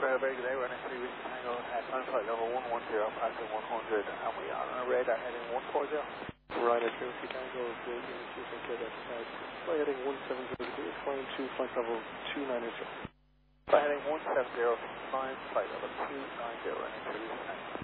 Fairberg today, running 3 weeks Tango at time flight level 110, passing 100, and we are on a radar heading 140. Ryder 3 Whiskey Tango, good unit 2 Quebec side. Flight heading 170 degrees, flying to flight level 290. Flight heading 170, climb flight level 290, running 3 weeks Tango.